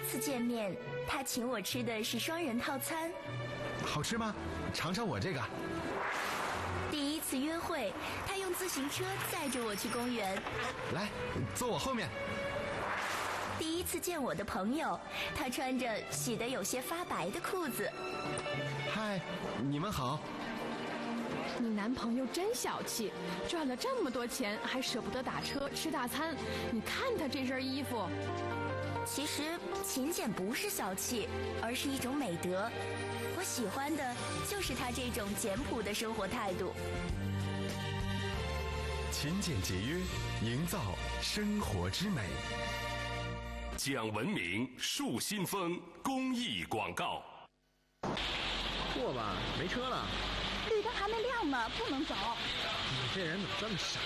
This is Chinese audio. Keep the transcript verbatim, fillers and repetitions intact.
次见面，他请我吃的是双人套餐。 好吃吗？尝尝我这个。 第一次约会，他用自行车载着我去公园。 来，坐我后面。 第一次见我的朋友，他穿着洗得有些发白的裤子。 嗨，你们好。 你男朋友真小气，赚了这么多钱还舍不得打车吃大餐。你看他这身衣服。 其实勤俭不是小气，而是一种美德。我喜欢的就是他这种简朴的生活态度。 勤俭节约，营造生活之美。 讲文明树新风公益广告。 过吧，没车了。 绿灯还没亮呢，不能走。 你这人怎么这么傻